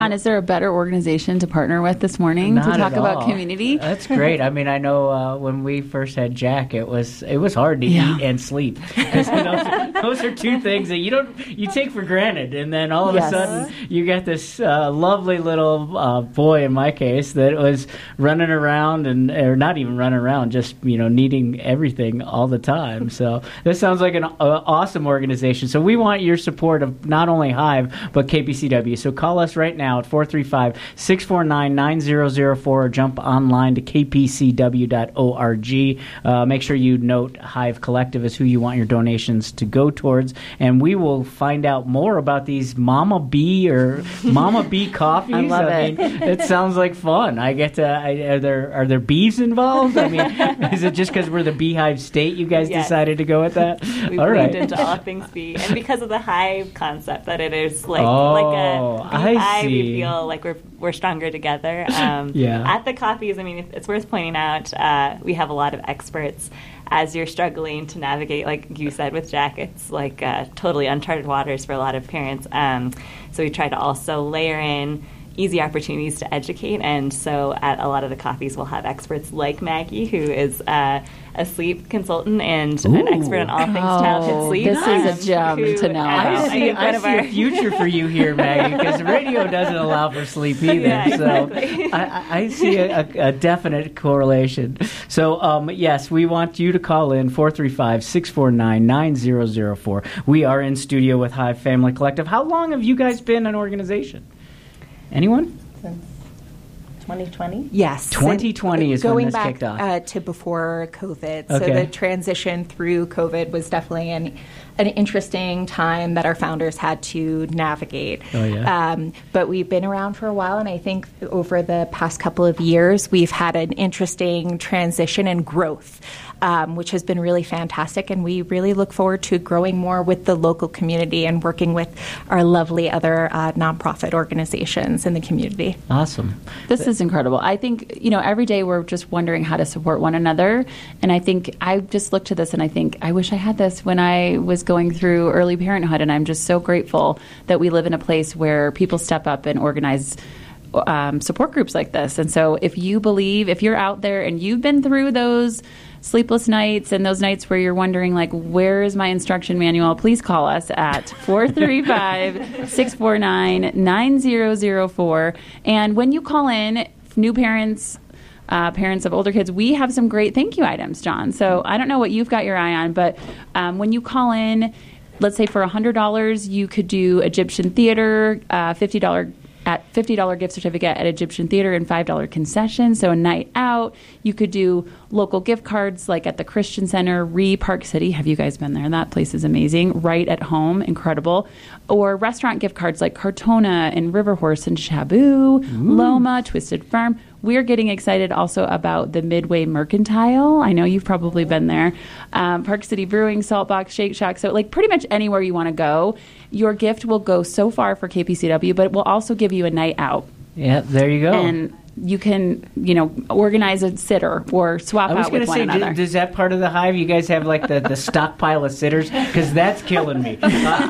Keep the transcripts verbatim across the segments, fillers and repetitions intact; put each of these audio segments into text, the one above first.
John, is there a better organization to partner with this morning Not to talk at about all. community? That's great. I mean, I know uh, when we first had Jack, it was it was hard to Yeah. eat and sleep. 'Cause those, those are two things that you don't you take for granted, and then all of Yes. a sudden you got this uh, lovely little uh, boy, in my case, that was running around and or not even running around, just you know needing everything all the time. So this sounds like an uh, awesome organization. So we want your support of not only Hive but K P C W. So call us right now at four three five, six four nine, nine zero zero four or jump online to k p c w dot org. Uh, make sure you note Hive Collective is who you want your donations to go towards, and we will find out more about these Mama Bee or Mama Bee coffees. I love I it. Mean, it sounds like fun. I get to. I, are there are there bees involved? I mean, is it just because we're the Beehive State you guys Yes. decided to go with that? We've All right. leaned into all things bee, and because of the hive concept that it is like Oh, like a I beehive, we see. feel like we're we're stronger together. Um, Yeah. At the coffees, I mean, it's, it's worth pointing out uh, we have a lot of experts. As you're struggling to navigate, like you said with Jack, it's like uh, totally uncharted waters for a lot of parents. Um, so we try to also layer in easy opportunities to educate, and so at a lot of the coffees we'll have experts like Maggie, who is uh, a sleep consultant and an Ooh. expert in all things childhood Oh, sleep. this is a gem who, to know uh, I about. see, think I one of see our a future for you here, Maggie, because radio doesn't allow for sleep either. Yeah, exactly. So I, I- I see a, a, a definite correlation. So, um, yes, we want you to call in four three five, six four nine, nine zero zero four. We are in studio with Hive Family Collective. How long have you guys been an organization? Anyone? twenty twenty? Yes. twenty twenty is when going this back, kicked off. Uh, to before COVID. Okay. So the transition through COVID was definitely an, an interesting time that our founders had to navigate. Oh, yeah. Um, but we've been around for a while, and I think over the past couple of years, we've had an interesting transition and growth, um, which has been really fantastic. And we really look forward to growing more with the local community and working with our lovely other uh, nonprofit organizations in the community. Awesome. This is incredible. I think, you know, every day we're just wondering how to support one another. And I think I just look to this and I think, I wish I had this when I was going through early parenthood. And I'm just so grateful that we live in a place where people step up and organize um, support groups like this. And so if you believe, if you're out there and you've been through those sleepless nights and those nights where you're wondering, like, where is my instruction manual, please call us at four three five, six four nine, nine zero zero four. And when you call in, new parents, uh, parents of older kids, we have some great thank you items, John. So I don't know what you've got your eye on, but um, when you call in, let's say for one hundred dollars, you could do Egyptian Theater, uh, fifty dollars at fifty dollars gift certificate at Egyptian Theater and five dollars concession. So a night out. You could do local gift cards like at the Christian Center, Re Park City. Have you guys been there? That place is amazing. Right at home. Incredible. Or restaurant gift cards like Cartona and River Horse and Shabu, Loma, Twisted Farm. We're getting excited also about the Midway Mercantile. I know you've probably been there. Um, Park City Brewing, Saltbox, Shake Shack. So like pretty much anywhere you want to go. Your gift will go so far for K P C W, but it will also give you a night out. Yeah, there you go. And you can, you know, organize a sitter or swap I was out going with to one say, another. do, is that part of the Hive? You guys have like the, the stockpile of sitters? Because that's killing me.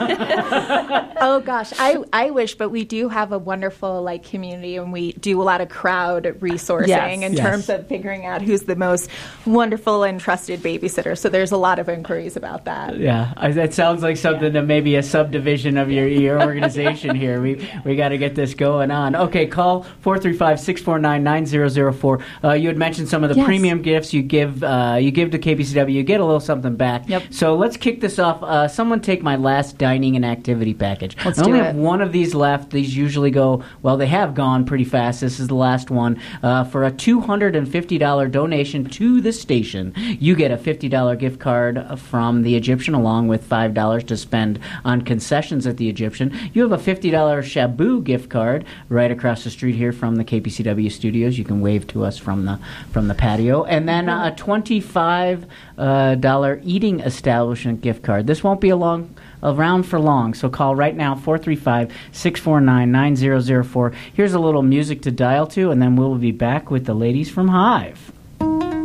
Oh gosh, I, I wish, but we do have a wonderful like community, and we do a lot of crowd resourcing Yes. in Yes. terms of figuring out who's the most wonderful and trusted babysitter. So there's a lot of inquiries about that. Yeah, I, that sounds like something that maybe a subdivision of your, your organization here. We we got to get this going on. Okay, call four three five, six four nine, nine zero zero four. Uh, you had mentioned some of the Yes. premium gifts you give uh, you give to K P C W. You get a little something back. Yep. So let's kick this off. Uh, someone take my last dining and activity package. Let's I only do have it. one of these left. These usually go, well, they have gone pretty fast. This is the last one. Uh, for a two hundred fifty dollars donation to the station, you get a fifty dollars gift card from the Egyptian along with five dollars to spend on concessions at the Egyptian. You have a fifty dollars Shabu gift card right across the street here from the K P C W studios. You can wave to us from the from the patio. And then a twenty-five dollars uh, eating establishment gift card. This won't be a long around for long, so call right now, four three five, six four nine, nine zero zero four. Here's a little music to dial to, and then we'll be back with the ladies from Hive.